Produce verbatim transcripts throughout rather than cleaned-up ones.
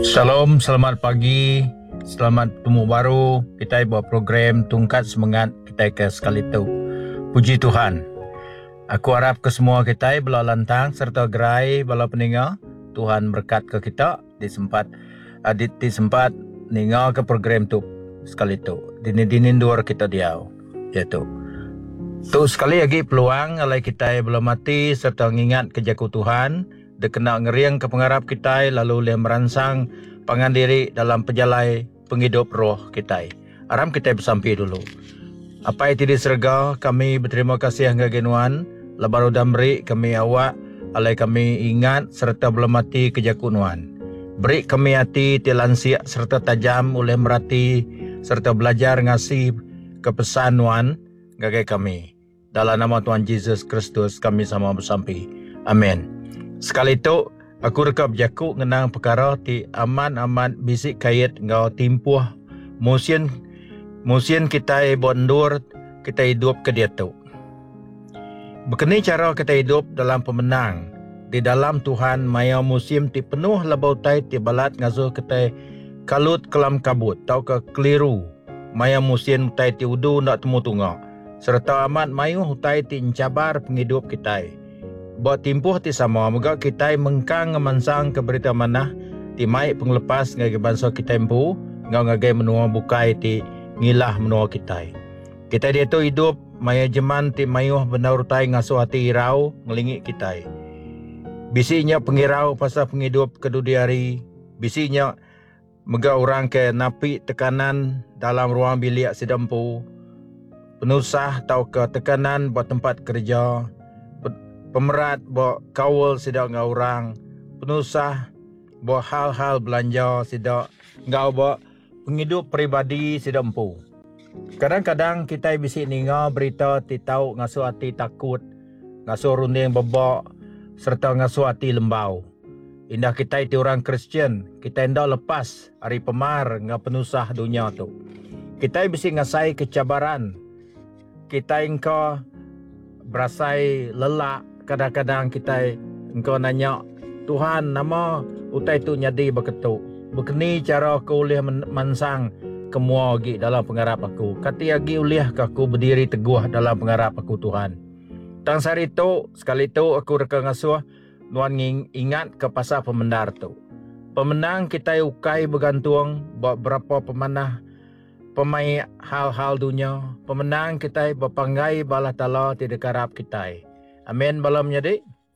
Shalom, selamat pagi, selamat temu baru. Kita buat program Tungkat Semangat kita ke sekali tu. Puji Tuhan. Aku harap ke semua kita bela lantang serta gerai bala peninga. Tuhan berkat ke kita di sempat adit di sempat ninga ke program tu sekali tu. Dini-dini dua kita diau. Iaitu tu sekali lagi peluang alai kita belum mati serta ngingat kejaku Tuhan. Dia kena ngeriang ke pengharap kita lalu dia merangsang pangandiri dalam pejalai penghidup roh kita. Aram kita bersampai dulu. Apa itu di serga kami berterima kasih hingga genuan lebaru damri kami awak alai kami ingat serta belum mati kejakunuan. Beri kami hati tilansiak serta tajam oleh merati serta belajar ngasih kepesanuan gagai kami. Dalam nama Tuhan Yesus Kristus kami sama bersampai. Amin. Sekali itu, aku rekap jaku ngenang perkara ti aman-aman bisik kait ngau timpuh musim musim kita bondur kita hidup ke dia tu. Begini cara kita hidup dalam pemenang di dalam Tuhan maya musim ti penuh lebau tai ti balat ngazo kita kalut kelam kabut tau ke keliru maya musim tai ti udu nak temu tunga serta amat mayu hutai ti cabar penghidup kita. Buat timpuh ti sama moga kita mengkang ngemansang ke berita manah ti mai penglepas ngagai bangsa kita empu ngau ngagai menua bukai ti ngilah menua kita. Kita dia tu hidup maya jeman ti mayuh benar tai ngasuh hati irau ngelingi kita. Bisinya pengirau pasal penghidup kedudiari, bisinya mega orang ke napi tekanan dalam ruang bilik sedempu, penusah tau ke tekanan buat tempat kerja, pemerat buat kawal sidak ngau orang, penusah buat hal-hal belanja sidak ngau buat penghidup peribadi sidak empu. Kadang-kadang kita bisik ninga berita ti tau ngasuh hati takut, ngasuh runding bebak serta ngasuh hati lembau. Indah kita itu orang Kristian, kita hendak lepas hari pemar ngau penusah dunia tu. Kita bisik ngasai kecabaran, kita engkau berasai lelak. Kadang-kadang kita engkau nanya Tuhan nama utai tu nyadi beketuk. Begini cara aku boleh mansang kemua lagi dalam pengharap aku. Kati lagi ulih aku berdiri teguh dalam pengharap aku Tuhan. Tang sari tu sekali tu aku reka ngasuh nuan ingat ke pasal pemendar tu. Pemenang kita ukai bergantung buat berapa pemanah pemain hal-hal dunia. Pemenang kita berpanggai balah tala tidak karap kita. Amin balam jadi.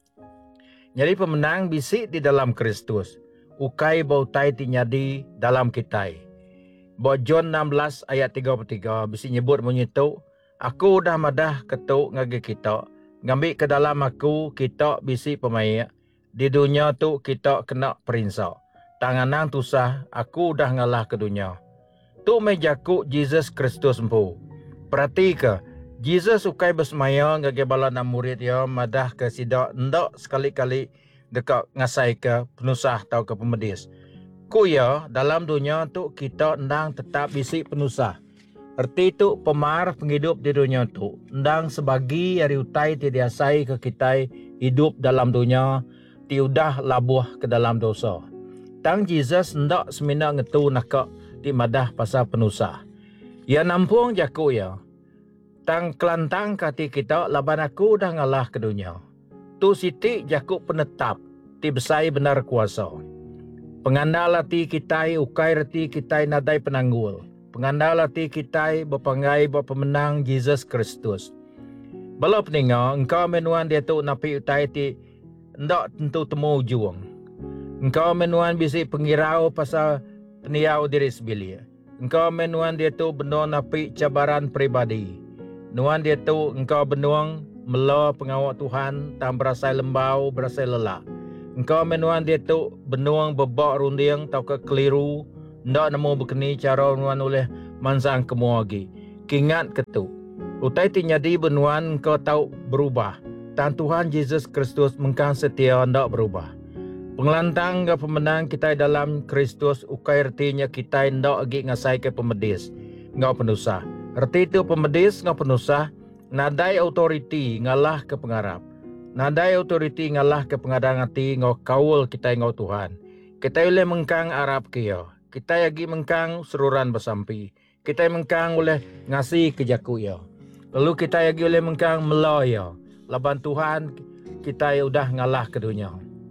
Jadi pemenang bisik di dalam Kristus. Ukai bau tai ti nyadi dalam kita. Buat John enam belas ayat tiga puluh tiga bisik nyebut menyitu, aku dah madah ketuk ngagi kita. Ngambil ke dalam aku kita bisik pemain. Di dunia tu kita kena perinsa. Tanganang tusah aku dah ngalah ke dunia. Tu mejaku Jesus Kristus empu. Perhati ke Jesus ukai bersemaya ngagi bala enam murid ya madah ke sidak ndak sekali-kali dekat ngasai ke penusah atau ke pemedis. Ku ya dalam dunia tu kita ndang tetap bisik penusah. Erti tu pemar penghidup di dunia tu ndang sebagi hari utai ti diasai ke kita hidup dalam dunia ti udah labuh ke dalam dosa. Tang Jesus ndak semina ngetu nakak ti madah pasal penusah. Ya nampung jaku ya. Tang kelantang kati kita laban aku dah ngalah ke dunia. Tu siti jaku penetap ti besai benar kuasa. Pengandal hati kita ukai reti kita nadai penanggul. Pengandal hati kita berpanggai berpemenang Jesus Kristus. Bala peninga engkau menuan dia tu napi utai ti ndak tentu temu juang. Engkau menuan bisik pengirau pasal peniau diri sebelia. Engkau menuan dia tu benar napi cabaran peribadi. Nuan dia tu engkau benuang mela pengawak Tuhan tam berasai lembau berasai lelah. Engkau menuan dia tu benuang bebak runding tau ke keliru ndak nemu bekeni cara nuan oleh mansang kemu lagi. Kingat ketu. Utai ti nyadi benuan engkau tau berubah. Tan Tuhan Yesus Kristus mengkang setia ndak berubah. Pengelantang ke pemenang kita dalam Kristus ukai artinya kita ndak lagi ngasai ke pemedis. Ngau penusah. Erti itu pemedis ngau penusah, nadai autoriti ngalah ke pengharap. Nadai autoriti ngalah ke pengadang hati ngau kawul kita ngau Tuhan. Kita boleh mengkang Arab kaya. Kita lagi mengkang seruran bersampi. Kita mengkang oleh ngasih kejaku ya. Lalu kita lagi boleh mengkang melaya. Laban Tuhan kita udah ngalah ke dunia.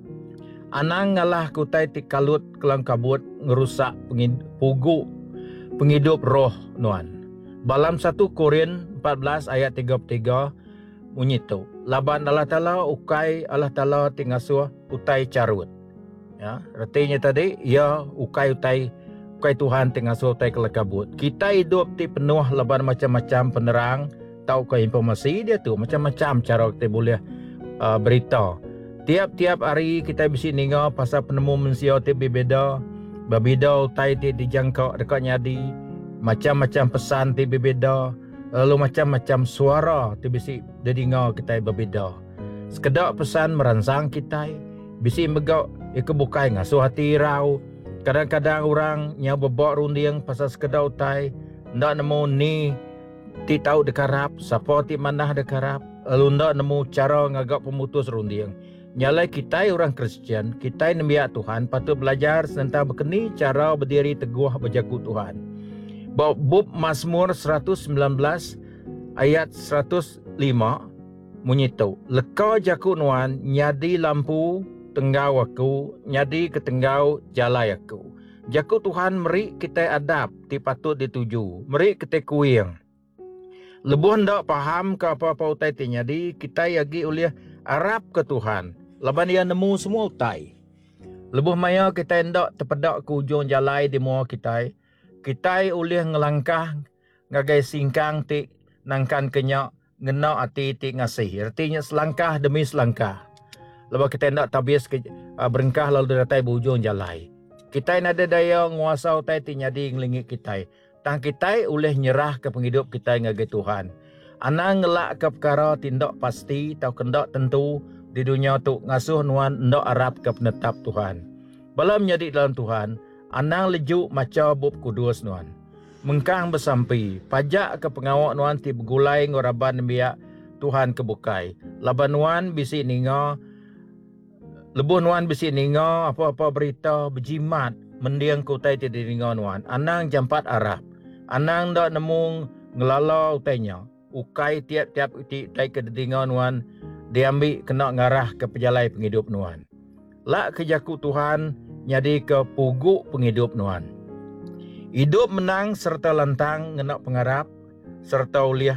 Anang ngalah kutai ti kalut kelang kabut ngerusak pengid, pugu penghidup roh nuan. Dalam satu Korin empat belas ayat tiga puluh tiga bunyi tu. Laban Allah Ta'ala ukai Allah Ta'ala tingasuh utai carut. Ya, artinya tadi ya ukai utai ukai Tuhan tingasuh utai kelang kabut. Kita hidup ti penuh laban macam-macam penerang, tahu ke informasi dia tu macam-macam cara kita boleh uh, berita. Tiap-tiap hari kita bisa dengar pasal penemu manusia ti berbeza. Berbeza utai ti dijangkau dekat nyadi. Macam-macam pesan ti berbeza. Lalu macam-macam suara ti bisa didengar kita berbeza. Sekedar pesan merangsang kita. Bisa megak ikebukai ngasuh hati rau. Kadang-kadang orang yang berbak runding pasal sekedar utai. Ndak nemu ni ti tahu dekarap. Siapa ti manah dekarap. Lalu ndak nemu cara ngagak pemutus runding. Nyalai kita orang Kristian, kita nembiak Tuhan patut belajar tentang berkeni cara berdiri teguh berjaku Tuhan. Bab Mazmur seratus sembilan belas ayat seratus lima bunyi tu. Leka jaku nuan nyadi lampu tenggau aku, nyadi ketenggau jalai aku. Jaku Tuhan meri kita adab ti patut dituju, meri kita kuing. Lebuh ndak faham ke apa-apa utai ti nyadi, kita yagi oleh Arab ke Tuhan. Laban dia nemu semua utai. Lebuh maya kita ndak terpedak ke ujung jalai di mua kita. Kita oleh ngelangkah ngagai singkang ti nangkan kenyak ngena ati ti ngasih. Artinya selangkah demi selangkah. Lepas kita ndak tabias ke, uh, berengkah lalu datai berujung jalai. Kita ada daya nguasa utai ti nyadi ngelingit kita. Tang kita oleh nyerah ke penghidup kita ngagai Tuhan. Anang ngelak ke perkara tindak pasti tau kendak tentu di dunia tu ngasuh nuan ndak Arab ke penetap Tuhan. Balam menjadi dalam Tuhan, anang lejuk maca bub kudus nuan. Mengkang bersampi, pajak ke pengawak nuan ti bergulai ngoraban biak Tuhan kebukai. Laban nuan bisi ninga, lebuh nuan bisi ninga apa-apa berita berjimat mendiang kutai ti ninga nuan. Anang jampat Arab. Anang ndak nemu ngelala utainya. Ukai tiap-tiap uti tai ke dinga nuan diambil kena ngarah ke pejalai penghidup nuan. Lak kejaku Tuhan nyadi ke puguk penghidup nuan. Hidup menang serta lantang ngenak pengarap serta uliah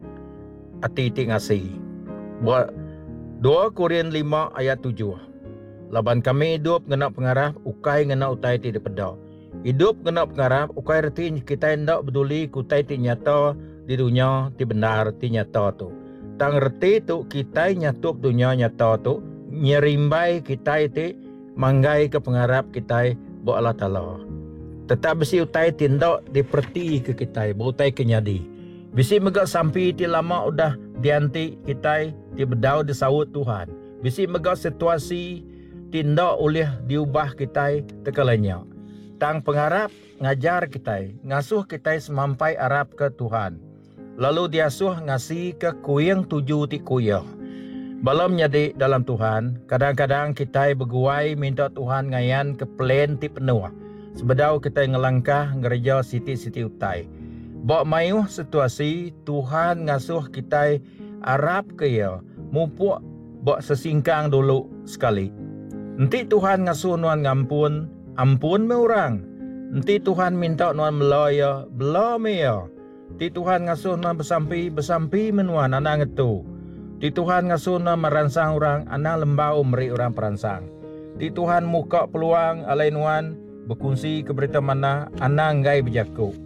ati ti ngasih. Buat dua Korin lima ayat tujuh. Laban kami hidup ngenak pengarap ukai ngenak utai ti depeda. Hidup ngenak pengarap ukai reti kita ndak peduli kutai ti nyata di dunia ti benar ti nyata tu. Tang reti tu kita nyatup dunia nyata tu nyerimbai kita itu manggai ke pengharap kita buat Allah Ta'ala. Tetap besi utai tindak diperti ke kita utai kenyadi. Besi megak sampai ti lama udah dianti kita ti bedau disawut Tuhan. Besi megak situasi tindak oleh diubah kita tekalanya. Tang pengharap ngajar kita, ngasuh kita semampai Arab ke Tuhan. Lalu diasuh ngasih ke kuyang tujuh ti kuyah. Balam nyadi dalam Tuhan, kadang-kadang kita berguai minta Tuhan ngayan ke plan ti penuh. Sebedau kita ngelangkah ngereja siti-siti utai. Bak mayuh situasi Tuhan ngasuh kita Arab ke ya, mupuk bak sesingkang dulu sekali. Nanti Tuhan ngasuh nuan ngampun, ampun me orang. Nanti Tuhan minta nuan melaya, belum ya. Ti Tuhan ngasuh na bersampi, bersampi menuan anak itu. Ti Tuhan ngasuh na meransang orang, anak lembau meri orang peransang. Ti Tuhan muka peluang alai nuan, berkongsi ke berita mana, anak ngai berjaku.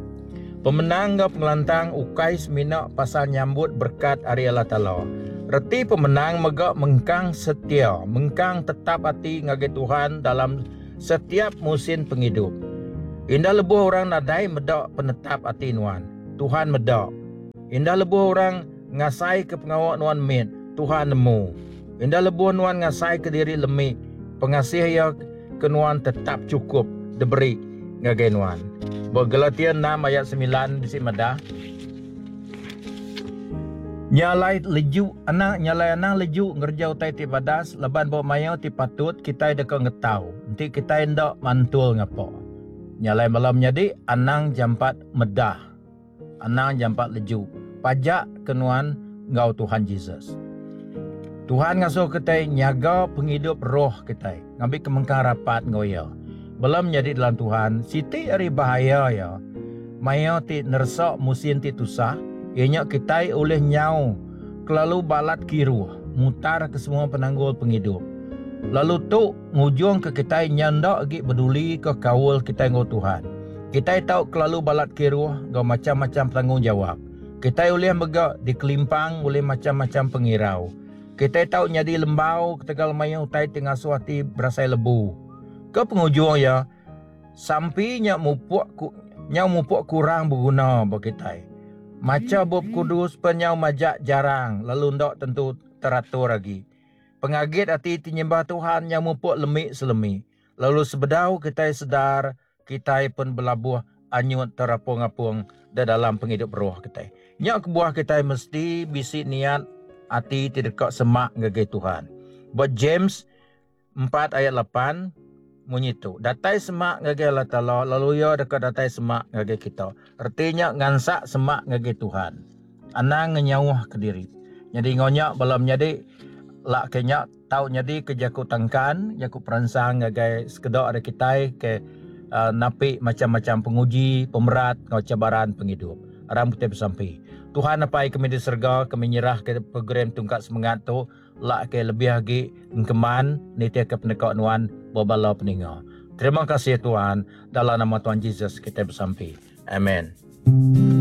Pemenang ke pengelantang ukai semina pasal nyambut berkat hari Allah Ta'ala. Reti pemenang megak mengkang setia, mengkang tetap hati ngagai Tuhan dalam setiap musim penghidup. Indah lebuh orang nadai medak penetap hati nuan. Tuhan medak. Indah lebuh orang ngasai ke pengawak nuan mit. Tuhan nemu. Indah lebuh nuan ngasai ke diri lemik. Pengasih ya ke nuan tetap cukup diberi ngagai nuan. Buat Galatia enam ayat sembilan bisi medah. Nyalai leju anak nyalai anak leju ngerjau tai ti badas leban bawa mayau ti patut kita dekat ngetau. Nanti kita ndak mantul ngapo. Nyalai malam jadi anang jampat medah. Anang jampat leju. Pajak kenuan ngau Tuhan Yesus. Tuhan ngasuh kita nyaga penghidup roh kita. Ngambil kemengkang rapat ngau ya. Belum jadi dalam Tuhan, siti ari bahaya ya. Mayau ti nersak musim ti tusah. Ianya kita oleh nyau kelalu balat kiru mutar ke semua penanggul penghidup. Lalu tu ngujung ke kita nyandak lagi peduli ke kawul kita ngau Tuhan. Kita tahu kelalu balat kiru ngau macam-macam tanggungjawab. Kita oleh megak dikelimpang oleh macam-macam pengirau. Kita tahu nyadi lembau ketegal mayang utai tengah suati berasai lebu. Ke penghujung ya sampai nyak mupuk nyak mupuk kurang berguna bagi kita. Macam Bob Kudus penyau majak jarang, lalu ndak tentu teratur lagi. Pengagit hati tinyembah Tuhan yang mupuk lemik selemi. Lalu sebedau kita sedar, kita pun berlabuh anyut terapung-apung dalam penghidup roh kita. Nyak kebuah kita mesti bisi niat hati tidak semak ngagai Tuhan. Buat James empat ayat lapan, bunyi tu datai semak ngage Allah Ta'ala lalu ya dekat datai semak ngage kita. Artinya ngansak semak ngage Tuhan. Anang ngenyawah ke diri. Jadi ngonyak balam nyadi lak kenyak tahu nyadi kejaku tangkan jaku peransang ngage sekedok ada kita ke uh, napi macam-macam penguji, pemerat, ngau cabaran penghidup. Aram kita bersampai. Tuhan apa kami di serga kami nyerah ke program tungkat semangat tu lak ke lebih lagi keman nitia ke pendekat nuan babala peninga. Terima kasih Tuhan, dalam nama Tuhan Yesus kita bersampai. Amin.